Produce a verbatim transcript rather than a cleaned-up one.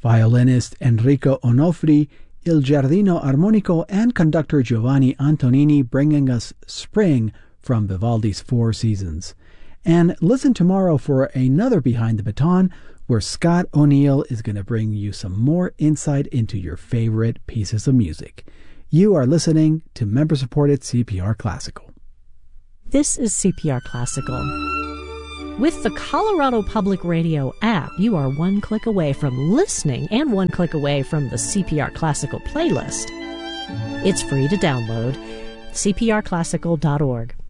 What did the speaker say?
violinist Enrico Onofri, Il Giardino Armonico, and conductor Giovanni Antonini bringing us Spring from Vivaldi's Four Seasons. And listen tomorrow for another Behind the Baton, where Scott O'Neill is going to bring you some more insight into your favorite pieces of music. You are listening to member-supported C P R Classical. This is C P R Classical. With the Colorado Public Radio app, you are one click away from listening and one click away from the C P R Classical playlist. It's free to download, c p r classical dot org.